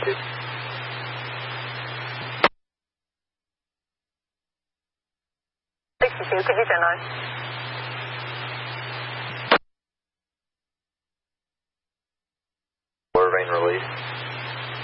62, could you send on? Lower vein release.